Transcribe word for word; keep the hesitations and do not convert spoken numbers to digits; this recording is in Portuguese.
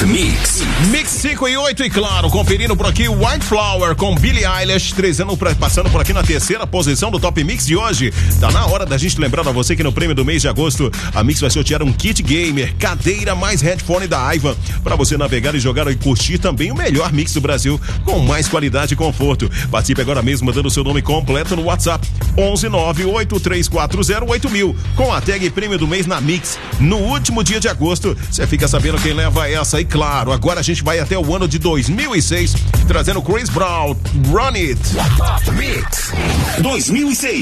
Top Mix. Mix cinco e oito, e claro, conferindo por aqui White Flower com Billie Eilish, três anos pra, passando por aqui na terceira posição do Top Mix de hoje. Tá na hora da gente lembrar a você que no prêmio do mês de agosto, a Mix vai sortear um kit gamer, cadeira mais headphone da Aiva, pra você navegar e jogar e curtir também o melhor mix do Brasil, com mais qualidade e conforto. Participe agora mesmo mandando seu nome completo no WhatsApp onze nove oito três quatro zero oito mil com a tag prêmio do mês na Mix. No último dia de agosto, você fica sabendo quem leva essa. E claro, agora a gente vai até o ano de dois mil e seis, trazendo Chris Brown, Run It. Top Mix dois mil e seis.